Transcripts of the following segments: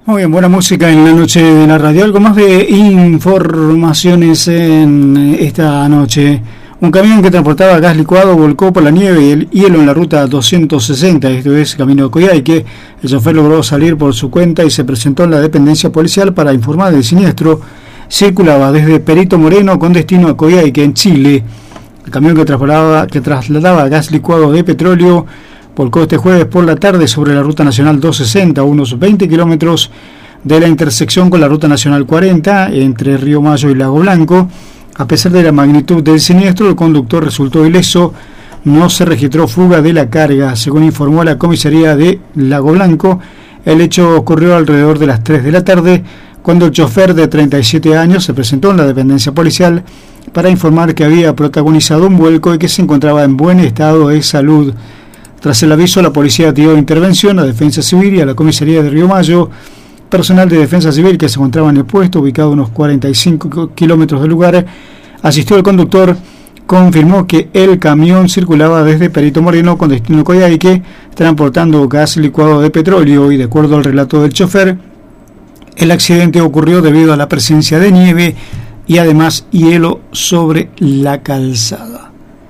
Muy bien, buena música en la noche de la radio. Algo más de informaciones en esta noche. Un camión que transportaba gas licuado volcó por la nieve y el hielo en la ruta 260, esto es camino de Coyhaique. El chofer logró salir por su cuenta y se presentó en la dependencia policial para informar del siniestro. Circulaba desde Perito Moreno con destino a Coyhaique, en Chile. El camión que trasladaba gas licuado de petróleo volcó este jueves por la tarde sobre la Ruta Nacional 260, a unos 20 kilómetros de la intersección con la Ruta Nacional 40, entre Río Mayo y Lago Blanco. A pesar de la magnitud del siniestro, el conductor resultó ileso, no se registró fuga de la carga. Según informó la comisaría de Lago Blanco, el hecho ocurrió alrededor de las 3 de la tarde, cuando el chofer de 37 años se presentó en la dependencia policial para informar que había protagonizado un vuelco y que se encontraba en buen estado de salud. Tras el aviso, la policía dio intervención a Defensa Civil y a la comisaría de Río Mayo. Personal de Defensa Civil que se encontraba en el puesto, ubicado a unos 45 kilómetros del lugar, asistió al conductor, confirmó que el camión circulaba desde Perito Moreno con destino a Coyhaique, transportando gas licuado de petróleo, y de acuerdo al relato del chofer, el accidente ocurrió debido a la presencia de nieve y además hielo sobre la calzada.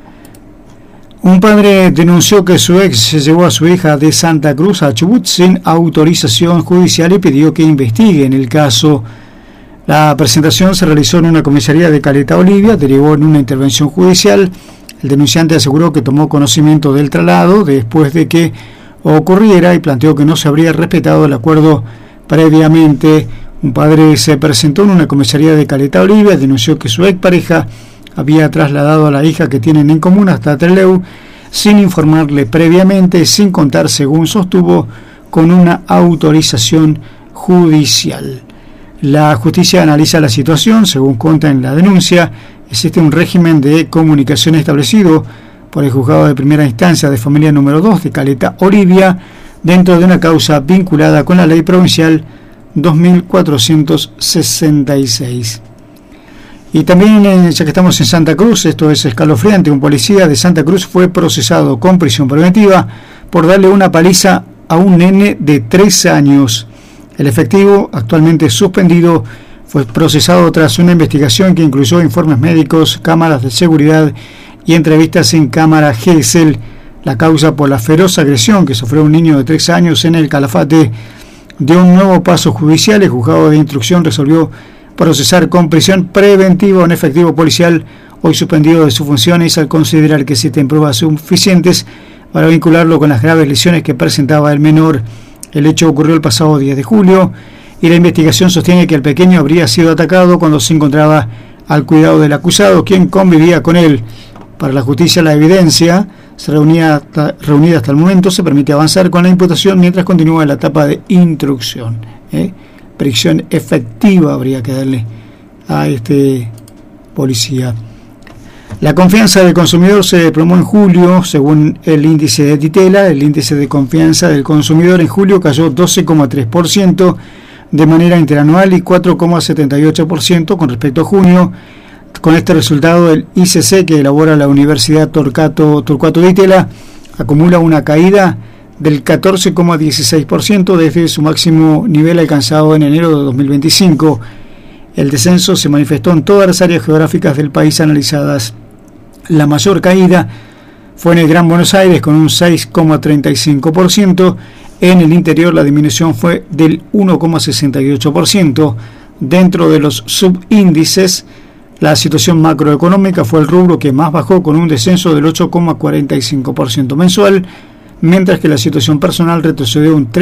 Un padre denunció que su ex se llevó a su hija de Santa Cruz a Chubut sin autorización judicial y pidió que investiguen el caso. La presentación se realizó en una comisaría de Caleta Olivia, derivó en una intervención judicial. El denunciante aseguró que tomó conocimiento del traslado después de que ocurriera y planteó que no se habría respetado el acuerdo previamente. Un padre se presentó en una comisaría de Caleta Olivia, denunció que su expareja había trasladado a la hija que tienen en común hasta Trelew sin informarle previamente, sin contar, según sostuvo, con una autorización judicial. La justicia analiza la situación. Según consta en la denuncia, existe un régimen de comunicación establecido por el juzgado de primera instancia de familia número 2 de Caleta Olivia dentro de una causa vinculada con la ley provincial 2466. Y también, ya que estamos en Santa Cruz, esto es escalofriante, un policía de Santa Cruz fue procesado con prisión preventiva por darle una paliza a un nene de 3 años. El efectivo, actualmente suspendido, fue procesado tras una investigación que incluyó informes médicos, cámaras de seguridad y entrevistas en cámara GESEL. La causa por la feroz agresión que sufrió un niño de 3 años en el Calafate dio un nuevo paso judicial. El juzgado de instrucción resolvió procesar con prisión preventiva a un efectivo policial hoy suspendido de sus funciones al considerar que existen pruebas suficientes para vincularlo con las graves lesiones que presentaba el menor. El hecho ocurrió el pasado 10 de julio y la investigación sostiene que el pequeño habría sido atacado cuando se encontraba al cuidado del acusado, quien convivía con él. Para la justicia, la evidencia reunida hasta el momento se permite avanzar con la imputación mientras continúa la etapa de instrucción. Prisión efectiva habría que darle a este policía. La confianza del consumidor se desplomó en julio, según el índice de Ditela. El índice de confianza del consumidor en julio cayó 12,3% de manera interanual y 4,78% con respecto a junio. Con este resultado, el ICC, que elabora la Universidad Torcuato Ditela, acumula una caída del 14,16% desde su máximo nivel alcanzado en enero de 2025. El descenso se manifestó en todas las áreas geográficas del país analizadas. La mayor caída fue en el Gran Buenos Aires, con un 6,35%. En el interior la disminución fue del 1,68%. Dentro de los subíndices, la situación macroeconómica fue el rubro que más bajó, con un descenso del 8,45% mensual, mientras que la situación personal retrocedió un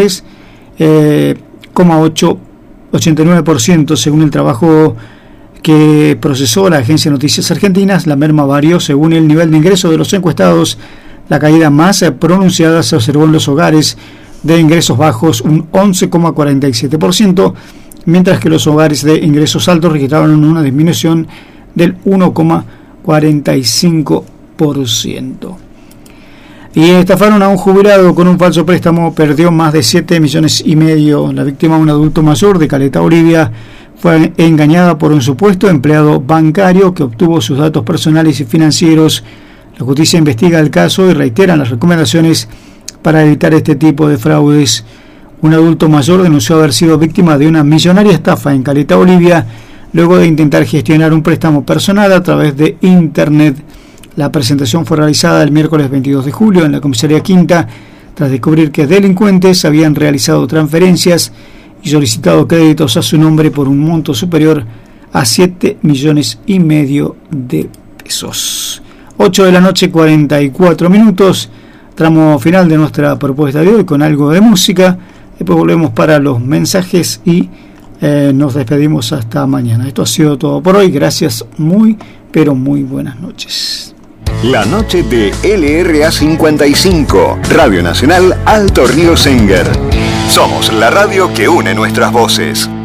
3,89%. Según el trabajo que procesó la agencia de Noticias Argentinas, la merma varió según el nivel de ingreso de los encuestados. La caída más pronunciada se observó en los hogares de ingresos bajos, un 11,47%, mientras que los hogares de ingresos altos registraron una disminución del 1,45%. Y estafaron a un jubilado con un falso préstamo, perdió más de 7,5 millones. La víctima, un adulto mayor de Caleta Olivia, fue engañada por un supuesto empleado bancario que obtuvo sus datos personales y financieros. La justicia investiga el caso y reitera las recomendaciones para evitar este tipo de fraudes. Un adulto mayor denunció haber sido víctima de una millonaria estafa en Caleta, Bolivia, luego de intentar gestionar un préstamo personal a través de Internet. La presentación fue realizada el miércoles 22 de julio en la comisaría Quinta, tras descubrir que delincuentes habían realizado transferencias y solicitado créditos a su nombre por un monto superior a 7,5 millones de pesos. 8 de la noche, 44 minutos, tramo final de nuestra propuesta de hoy con algo de música. Después volvemos para los mensajes y nos despedimos hasta mañana. Esto ha sido todo por hoy. Gracias, muy, pero muy buenas noches. La noche de LRA 55, Radio Nacional Alto Río Senger. Somos la radio que une nuestras voces.